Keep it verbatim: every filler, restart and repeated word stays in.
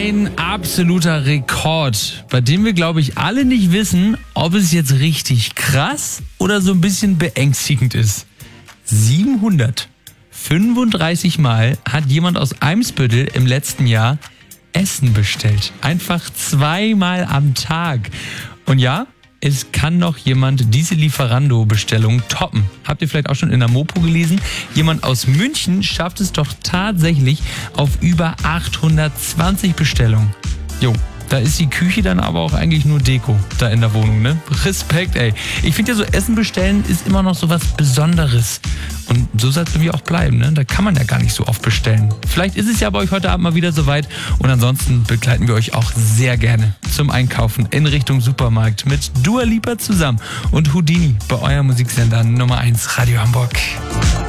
ein absoluter Rekord, bei dem wir, glaube ich, alle nicht wissen, ob es jetzt richtig krass oder so ein bisschen beängstigend ist. siebenhundertfünfunddreißig Mal hat jemand aus Eimsbüttel im letzten Jahr Essen bestellt. Einfach zweimal am Tag. Und ja, es kann noch jemand diese Lieferando-Bestellung toppen. Habt ihr vielleicht auch schon in der Mopo gelesen? Jemand aus München schafft es doch tatsächlich auf über achthundertzwanzig Bestellungen. Jo, da ist die Küche dann aber auch eigentlich nur Deko da in der Wohnung, ne? Respekt, ey. Ich finde ja so, Essen bestellen ist immer noch so was Besonderes. Und so soll es bei mir auch bleiben, ne? Da kann man ja gar nicht so oft bestellen. Vielleicht ist es ja bei euch heute Abend mal wieder soweit. Und ansonsten begleiten wir euch auch sehr gerne zum Einkaufen in Richtung Supermarkt mit Dua Lipa zusammen und Houdini bei eurem Musiksender Nummer eins Radio Hamburg.